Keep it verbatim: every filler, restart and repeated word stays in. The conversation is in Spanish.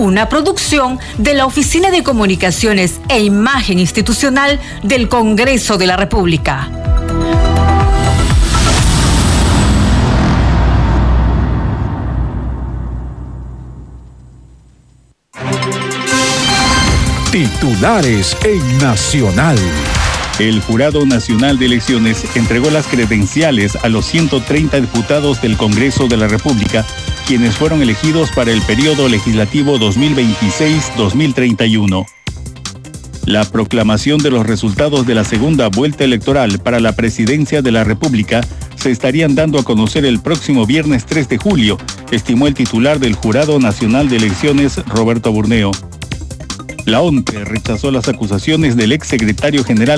una producción de la Oficina de Comunicaciones e Imagen Institucional del Congreso de la República. Titulares en Nacional. El Jurado Nacional de Elecciones entregó las credenciales a los ciento treinta diputados del Congreso de la República, quienes fueron elegidos para el periodo legislativo dos mil veintiséis a dos mil treinta y uno. La proclamación de los resultados de la segunda vuelta electoral para la presidencia de la República se estarían dando a conocer el próximo viernes tres de julio, estimó el titular del Jurado Nacional de Elecciones, Roberto Burneo. La O N P E rechazó las acusaciones del exsecretario general